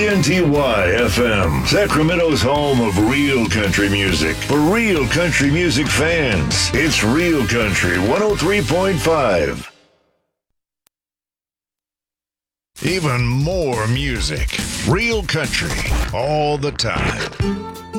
KNTY FM, Sacramento's home of real country music. For real country music fans, it's Real Country 103.5. Even more music. Real country all the time.